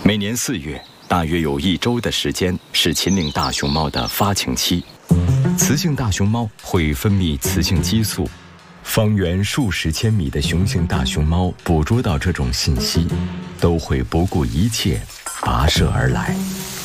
每年4月，大约有1周的时间是秦岭大熊猫的发情期。雌性大熊猫会分泌雌性激素，方圆数十千米的雄性大熊猫捕捉到这种信息，都会不顾一切跋涉而来。